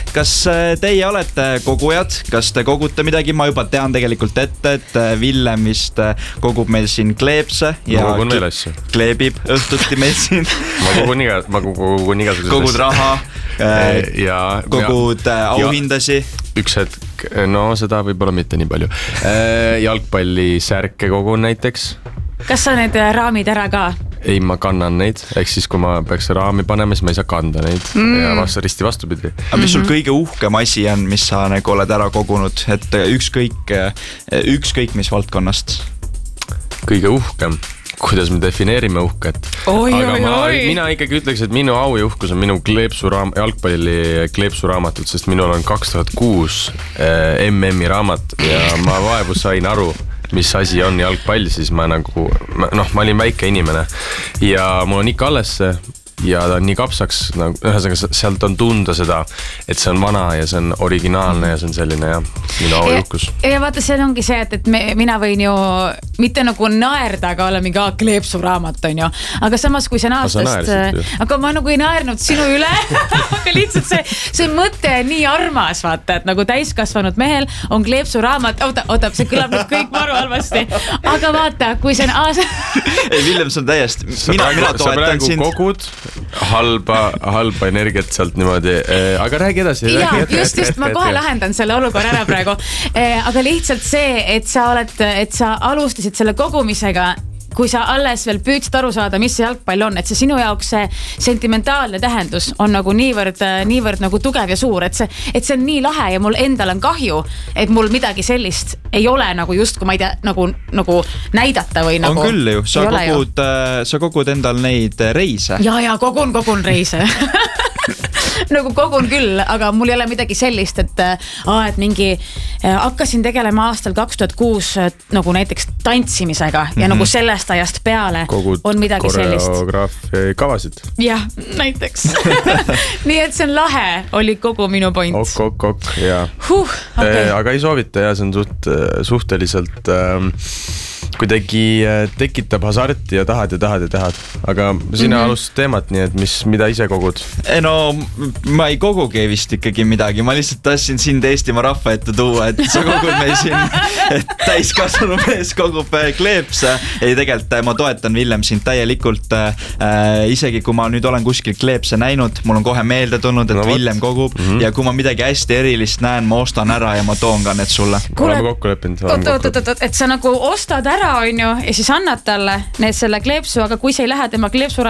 kas teie olete kogujad, kas te kogute midagi? Ma juba tean tegelikult ette, et Villem vist kogub meil siin kleepse ja kleebib õhtuti meil siin. ma kogun igasugused. Kogud raha, kogud auhindasi. Üks hetk, no seda võib-olla mitte nii palju. Jalgpalli särke kogun näiteks. Kas sa need raamid ära ka? Ei, ma kannan neid. Ehk siis, kui ma peaks raami panema, siis ma ei saa kanda neid. Ja risti vastupidi. Aga mis sul kõige uhkem asi on, mis sa nagu oled ära kogunud? Et ükskõik mis valdkonnast? Kõige uhkem? Kuidas me defineerime uhket? Mina ikkagi ütleks, et minu au ja uhkus on minu jalgpalli kleepsuraamatud, sest minul on 2006 MM-i raamat ja ma vaevu sain aru, mis asi on jalgpall, siis ma olin väike inimene ja mul on ikka alles see ja ta on nii kapsaks, ühesõnaga sealt on tunda seda, et see on vana ja see on originaalne ja see on selline minu aujuhkus. Ja vaata, see ongi see, et mina võin ju mitte nagu naerda, aga olla mingi kleepsuraamat on ju, aga samas kui see on aastast, aga ma nagu ei naernud sinu üle, aga lihtsalt see mõte on nii armas, vaata, et nagu täiskasvanud mehel on kleepsuraamat, oota, see kõlab nüüd kõik maru halvasti, aga vaata, kui see on Ei, Villem, see on täiesti, mina toetan sind. Kogud halba energiat sealt niimoodi, aga räägi edasi. Ja, just, ma kohe lahendan selle olukorra ära praegu, aga lihtsalt see, et sa alustasid selle kogumisega, kui sa alles veel püüdsid aru saada, mis see jalgpall on, et see sinu jaoks see sentimentaalne tähendus on nagu niivõrd nagu tugev ja suur, et see on nii lahe ja mul endal on kahju, et mul midagi sellist ei ole nagu just, kui ma ei tea, nagu näidata või nagu. On küll ju, sa kogud endal neid reise. Ja, kogun reise. Nagu kogun küll, aga mul ei ole midagi sellist, et mingi hakkasin tegelema aastal 2006 nagu näiteks tantsimisega ja nagu sellest ajast peale on midagi sellist. Kogud koreograafi kavasid. Jah, näiteks. Nii et see on lahe, oli kogu minu point. Ok, jaa. Aga ei soovita ja see on suhteliselt kuidagi tekitab hasarti ja tahad. Aga sina alustasid teemat, nii et mida ise kogud? No, ma ei kogugi vist ikkagi midagi. Ma lihtsalt tahtsin sind Eestimaa rahva ette tuua, et sa kogud meil siin, et täiskasvanu mees kogub kleepse. Ei, tegelikult ma toetan Villem sind täielikult. Isegi kui ma nüüd olen kuskil kleepse näinud, mul on kohe meelde tulnud, et Villem kogub. Ja kui ma midagi hästi erilist näen, ma ostan ära ja ma toon ka need sulle. Oleme kokku leppinud. Et sa nagu ostad ära, on ju, ja siis annad talle selle kleepsu, aga kui see ei lähe tema kleepsu